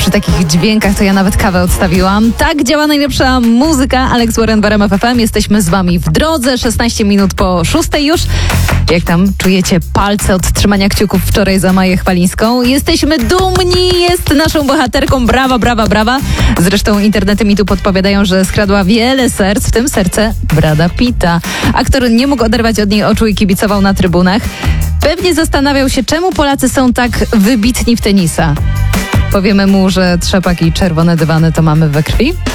Przy takich dźwiękach to ja nawet kawę odstawiłam. Tak działa najlepsza muzyka. Alex Warren w RMF FM. Jesteśmy z wami w drodze. 16 minut po 6 już. Jak tam czujecie palce od trzymania kciuków wczoraj za Maję Chwalińską? Jesteśmy dumni, jest naszą bohaterką. Brawa, brawa, brawa. Zresztą internety mi tu podpowiadają, że skradła wiele serc, w tym serce Brada Pitta. Aktor nie mógł oderwać od niej oczu i kibicował na trybunach. Pewnie zastanawiał się, czemu Polacy są tak wybitni w tenisa. Powiemy mu, że trzepak i czerwone dywany to mamy we krwi?